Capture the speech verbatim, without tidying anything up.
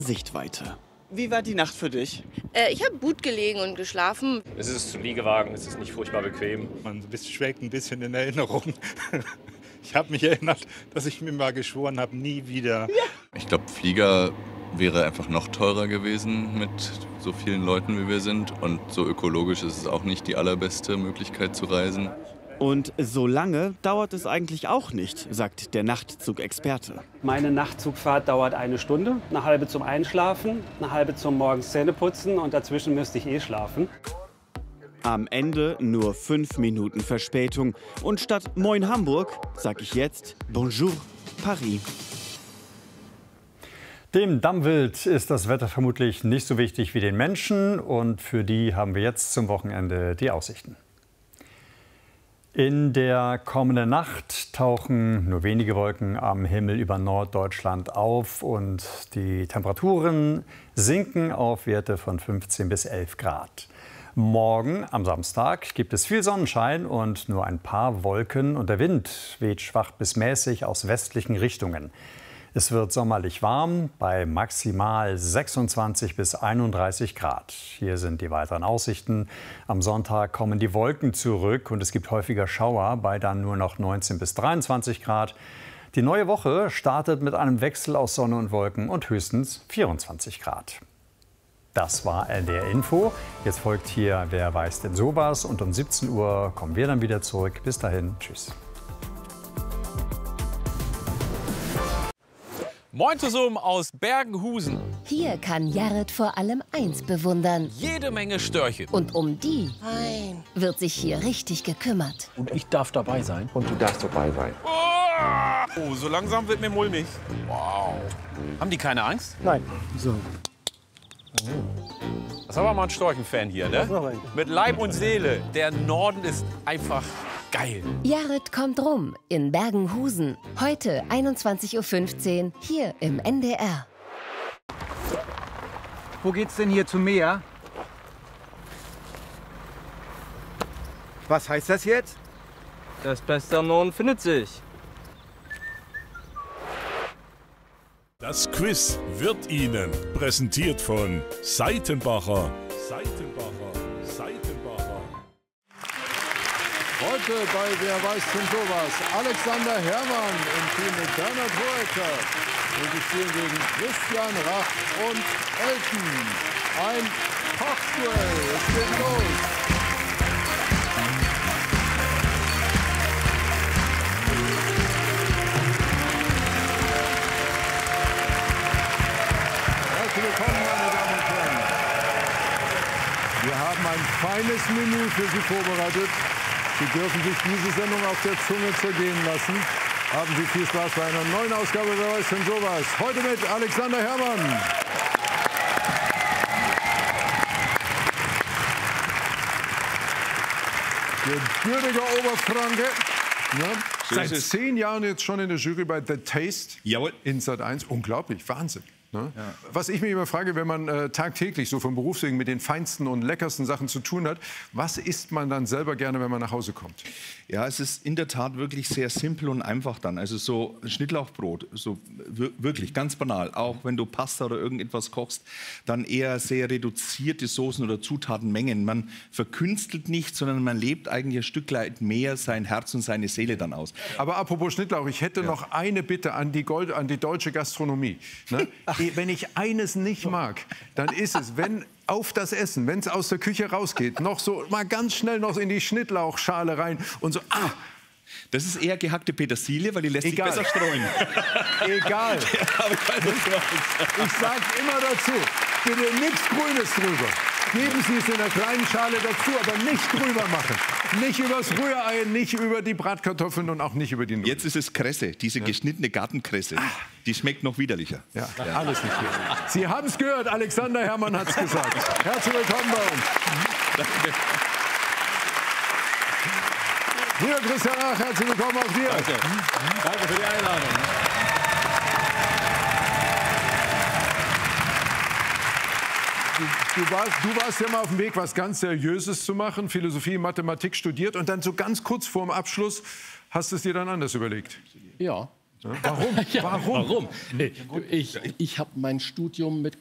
Sichtweite. Wie war die Nacht für dich? Äh, ich habe gut gelegen und geschlafen. Es ist Liegewagen, es ist nicht furchtbar bequem. Man schwelgt ein bisschen in Erinnerung. Ich habe mich erinnert, dass ich mir mal geschworen habe, nie wieder. Ja. Ich glaube, Flieger wäre einfach noch teurer gewesen mit so vielen Leuten, wie wir sind. Und so ökologisch ist es auch nicht die allerbeste Möglichkeit zu reisen. Und so lange dauert es eigentlich auch nicht, sagt der Nachtzugexperte. Meine Nachtzugfahrt dauert eine Stunde, eine halbe zum Einschlafen, eine halbe zum morgens Zähneputzen und dazwischen müsste ich eh schlafen. Am Ende nur fünf Minuten Verspätung. Und statt Moin Hamburg sag ich jetzt Bonjour Paris. Dem Dammwild ist das Wetter vermutlich nicht so wichtig wie den Menschen. Und für die haben wir jetzt zum Wochenende die Aussichten. In der kommenden Nacht tauchen nur wenige Wolken am Himmel über Norddeutschland auf und die Temperaturen sinken auf Werte von fünfzehn bis elf Grad. Morgen am Samstag gibt es viel Sonnenschein und nur ein paar Wolken und der Wind weht schwach bis mäßig aus westlichen Richtungen. Es wird sommerlich warm bei maximal sechsundzwanzig bis einunddreißig Grad. Hier sind die weiteren Aussichten. Am Sonntag kommen die Wolken zurück und es gibt häufiger Schauer bei dann nur noch neunzehn bis dreiundzwanzig Grad. Die neue Woche startet mit einem Wechsel aus Sonne und Wolken und höchstens vierundzwanzig Grad. Das war N D R Info. Jetzt folgt hier Wer weiß denn sowas? Und um siebzehn Uhr kommen wir dann wieder zurück. Bis dahin, tschüss. Moin zusammen aus Bergenhusen. Hier kann Jared vor allem eins bewundern. Jede Menge Störche. Und um die Nein. wird sich hier richtig gekümmert. Und ich darf dabei sein. Und du darfst dabei sein. Oh, so langsam wird mir mulmig. Wow. Haben die keine Angst? Nein. So. Das ist aber mal ein Storchenfan hier, ne? Mit Leib und Seele. Der Norden ist einfach geil. Jared kommt rum in Bergenhusen. Heute einundzwanzig Uhr fünfzehn hier im N D R. Wo geht's denn hier zum Meer? Was heißt das jetzt? Das Beste am Norden findet sich. Das Quiz wird Ihnen präsentiert von Seitenbacher. Seitenbacher, Seitenbacher. Heute bei Wer weiß denn sowas? Alexander Herrmann im Team mit Bernhard Hoeker. Und die spielen gegen Christian Rach und Elton. Ein Kochduell. Es geht los. Willkommen, meine Damen und Herren. Wir haben ein feines Menü für Sie vorbereitet. Sie dürfen sich diese Sendung auf der Zunge zergehen lassen. Haben Sie viel Spaß bei einer neuen Ausgabe Wer weiß denn sowas? Heute mit Alexander Herrmann. Gebürtiger Oberfranke. Ja, seit zehn Jahren jetzt schon in der Jury bei The Taste. Jawohl. In Sat eins. Unglaublich, Wahnsinn. Ne? Ja. Was ich mich immer frage, wenn man äh, tagtäglich so vom Berufswegen mit den feinsten und leckersten Sachen zu tun hat, was isst man dann selber gerne, wenn man nach Hause kommt? Ja, es ist in der Tat wirklich sehr simpel und einfach dann. Also so Schnittlauchbrot, so wirklich ganz banal. Auch wenn du Pasta oder irgendetwas kochst, dann eher sehr reduzierte Soßen oder Zutatenmengen. Man verkünstelt nicht, sondern man lebt eigentlich ein Stück weit mehr sein Herz und seine Seele dann aus. Aber apropos Schnittlauch, ich hätte ja. noch eine Bitte an die, Gold, an die deutsche Gastronomie. Ne? Wenn ich eines nicht mag, dann ist es, wenn auf das Essen, wenn es aus der Küche rausgeht, noch so mal ganz schnell noch in die Schnittlauchschale rein und so, ah! Das ist eher gehackte Petersilie, weil die lässt Egal. sich besser streuen. Egal. Ich sage immer dazu, bitte nichts Grünes drüber. Geben Sie es in einer kleinen Schale dazu, aber nicht drüber machen. Nicht übers Rührei, nicht über die Bratkartoffeln und auch nicht über die Nudeln. Jetzt ist es Kresse, diese ja. geschnittene Gartenkresse. Ah. Die schmeckt noch widerlicher. Ja, ja. Alles nicht mehr. Sie haben es gehört, Alexander Herrmann hat es gesagt. Herzlich willkommen bei uns. Danke. Lieber Christian Rach, herzlich willkommen auch dir. Danke. Danke für die Einladung. Du, du, warst, du warst ja mal auf dem Weg, was ganz Seriöses zu machen, Philosophie, Mathematik studiert und dann so ganz kurz vorm Abschluss hast du es dir dann anders überlegt. Ja, Warum? Ja, Warum? warum? Ich, ich habe mein Studium mit